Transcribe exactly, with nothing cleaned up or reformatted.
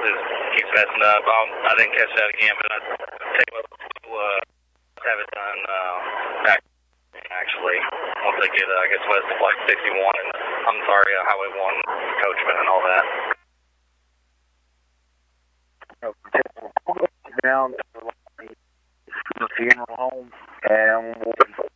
just keeps messing up. Um, I didn't catch that again, but I tell you what, we'll uh, have it done uh, back actually once they get, uh, I guess, west of Flight sixty-one, and I'm sorry, uh, Highway one coachman and all that. Okay. We'll go down to the funeral home, and we'll